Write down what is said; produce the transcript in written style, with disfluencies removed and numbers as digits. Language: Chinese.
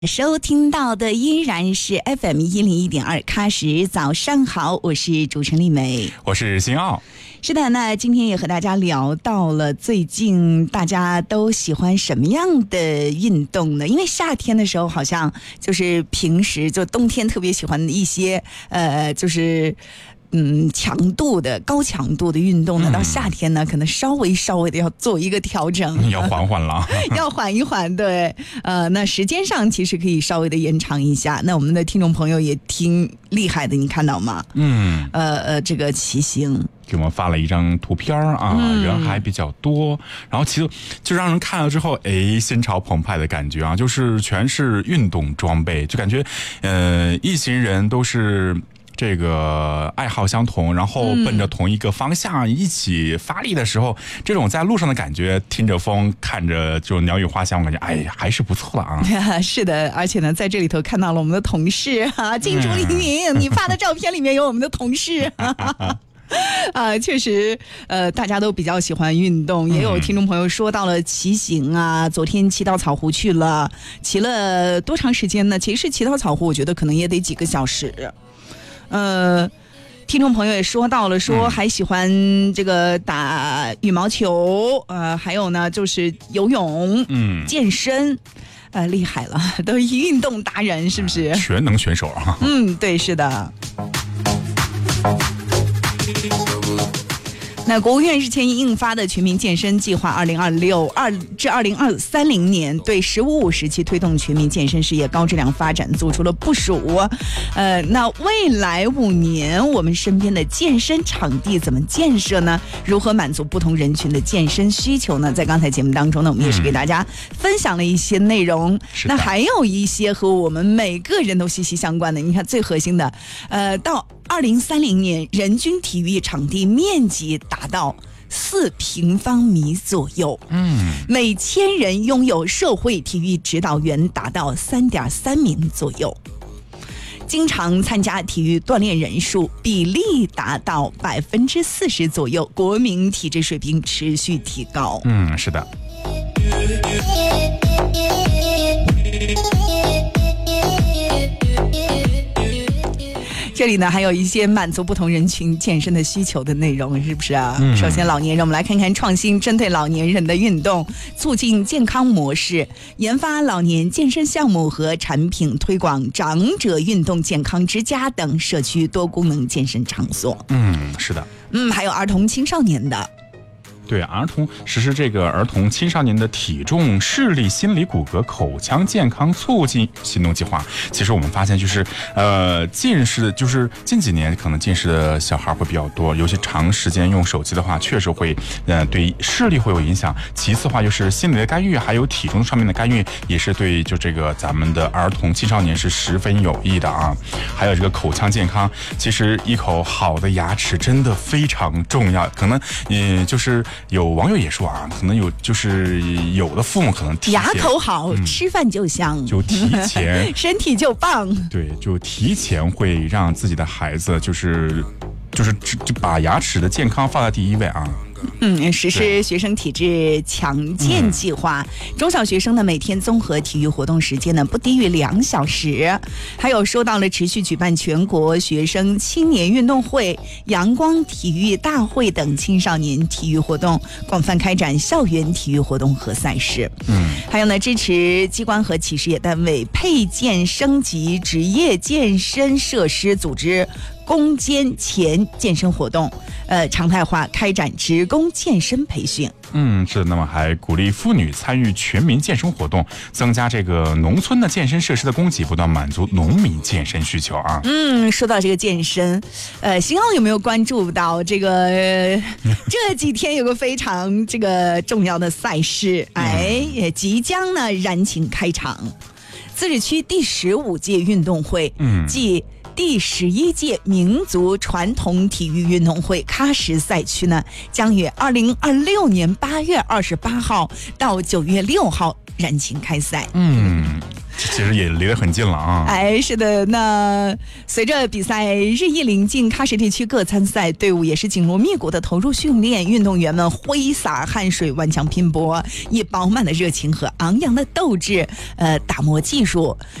收听到的依然是 FM101.2喀什，早上好，我是主持人丽梅， 我是新奥。 是的，那今天也和大家聊到了最近大家都喜欢什么样的运动呢？因为夏天的时候好像就是平时就冬天特别喜欢的一些就是高强度的运动呢，到夏天呢，可能稍微的要做一个调整， 要缓缓了， 要缓一缓，对，那时间上其实可以稍微的延长一下。那我们的听众朋友也挺厉害的，你看到吗？这个骑行。 给我们发了一张图片啊，人还比较多，然后其实就让人看了之后，心潮澎湃的感觉啊，就是全是运动装备，就感觉一行人都是这个爱好相同，然后奔着同一个方向一起发力的时候，这种在路上的感觉，听着风，看着就鸟语花香，我感觉还是不错的啊。 是的，而且呢，在这里头看到了我们的同事啊，金竹黎明，你发的照片里面有我们的同事。确实，大家都比较喜欢运动，也有听众朋友说到了骑行啊，昨天骑到草湖去了，骑了多长时间呢？其实骑到草湖，我觉得可能也得几个小时。听众朋友也说到了，说还喜欢这个打羽毛球，还有呢就是游泳，健身，厉害了，都是运动达人，是不是？ 全能选手啊！ 对，是的。那国务院日前印发的全民健身计划2026至2030年，对“15五”时期推动全民健身事业高质量发展做出了部署。那未来5年，我们身边的健身场地怎么建设呢？如何满足不同人群的健身需求呢？在刚才节目当中呢，我们也是给大家分享了一些内容。那还有一些和我们每个人都息息相关的。你看，最核心的，到2030年，人均体育场地面积达到4平方米左右，每1000人拥有社会体育指导员达到3.3名左右，经常参加体育锻炼人数比例达到40%左右，国民体质水平持续提高。 是的。 这里呢还有一些满足不同人群健身的需求的内容，是不是啊？首先老年人，我们来看看创新针对老年人的运动，促进健康模式，研发老年健身项目和产品，推广长者运动健康之家等社区多功能健身场所。 是的。 还有儿童青少年的。 对，儿童实施这个儿童青少年的体重、视力、心理、骨骼、口腔健康促进行动计划。其实我们发现，就是近视，就是近几年可能近视的小孩会比较多，尤其长时间用手机的话，确实会对视力会有影响。其次的话，就是心理的干预，还有体重上面的干预，也是对就这个咱们的儿童青少年是十分有益的啊。还有这个口腔健康，其实一口好的牙齿真的非常重要。可能就是有网友也说啊，可能有的父母可能牙口好，吃饭就香， 就提前身体就棒。 对，就提前会让自己的孩子就把牙齿的健康放在第一位啊。 实施学生体质强健计划，中小学生的每天综合体育活动时间呢不低于2小时。还有说到了持续举办全国学生青年运动会、阳光体育大会等青少年体育活动，广泛开展校园体育活动和赛事。还有呢，支持机关和企事业单位配建升级职业健身设施，组织攻坚前健身活动，常态化开展职工健身培训。 是的。那么还鼓励妇女参与全民健身活动，增加这个农村的健身设施的供给，不断满足农民健身需求啊。 说到这个健身，新奥有没有关注到这个这几天有个非常这个重要的赛事，也即将呢燃情开场，自治区第15届运动会，即第11届民族传统体育运动会喀什赛区呢，将于2026年8月28号到9月6号燃情开赛。 其实也离得很近了啊。 哎，是的，那随着比赛日益临近，喀什地区各参赛队伍也是紧锣密鼓的投入训练，运动员们挥洒汗水，顽强拼搏，以饱满的热情和昂扬的斗志，打磨技术。